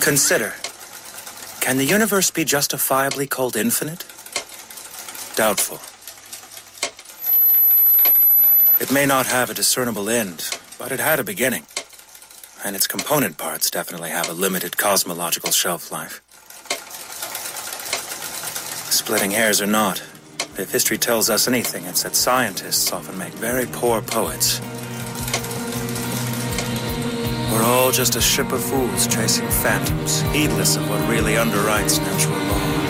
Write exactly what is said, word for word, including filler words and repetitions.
Consider, can the universe be justifiably called infinite? Doubtful. It may not have a discernible end, but it had a beginning. And its component parts definitely have a limited cosmological shelf life. Splitting hairs or not, if history tells us anything, it's that scientists often make very poor poets. We're all just a ship of fools chasing phantoms, heedless of what really underwrites natural law.